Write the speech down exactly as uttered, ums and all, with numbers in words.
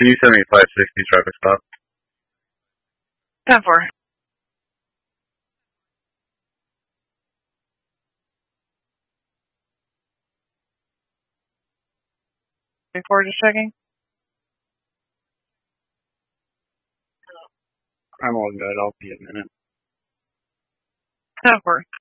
Can you send me five sixty traffic stop? ten four. Before just checking. I'm all good. I'll be a minute. ten four.